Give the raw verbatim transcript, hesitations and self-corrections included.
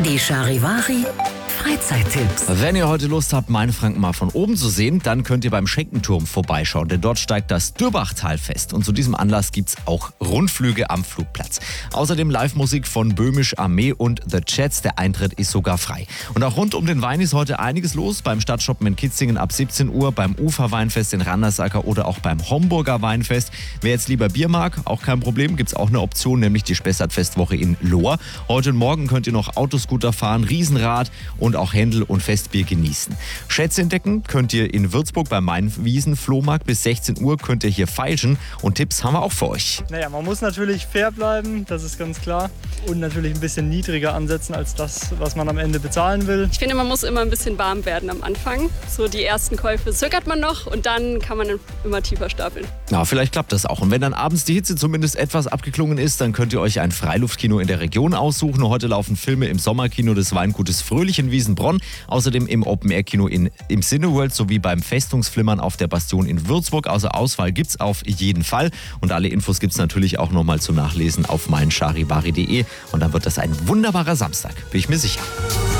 Die Charivari Freizeittipps. Wenn ihr heute Lust habt, Mainfranken mal von oben zu sehen, dann könnt ihr beim Schenkenturm vorbeischauen, denn dort steigt das Dürbachtalfest und zu diesem Anlass gibt's auch Rundflüge am Flugplatz. Außerdem Live-Musik von Böhmisch Armee und The Chats, der Eintritt ist sogar frei. Und auch rund um den Wein ist heute einiges los, beim Stadtshoppen in Kitzingen ab siebzehn Uhr, beim Uferweinfest in Randersacker oder auch beim Homburger Weinfest. Wer jetzt lieber Bier mag, auch kein Problem, gibt's auch eine Option, nämlich die Spessart-Festwoche in Lohr. Heute und morgen könnt ihr noch Autoscooter fahren, Riesenrad und auch Händel und Festbier genießen. Schätze entdecken könnt ihr in Würzburg beim Mainwiesen-Flohmarkt. Bis sechzehn Uhr könnt ihr hier feilschen und Tipps haben wir auch für euch. Naja, man muss natürlich fair bleiben, das ist ganz klar. Und natürlich ein bisschen niedriger ansetzen als das, was man am Ende bezahlen will. Ich finde, man muss immer ein bisschen warm werden am Anfang. So die ersten Käufe zögert man noch und dann kann man immer tiefer stapeln. Ja, vielleicht klappt das auch. Und wenn dann abends die Hitze zumindest etwas abgeklungen ist, dann könnt ihr euch ein Freiluftkino in der Region aussuchen. Heute laufen Filme im Sommerkino des Weingutes Fröhlich in Wiesenbronn, außerdem im Open-Air-Kino in, im Cineworld sowie beim Festungsflimmern auf der Bastion in Würzburg. Also Auswahl gibt's auf jeden Fall. Und alle Infos gibt's natürlich auch nochmal zum Nachlesen auf mein charivari punkt de. Und dann wird das ein wunderbarer Samstag, bin ich mir sicher.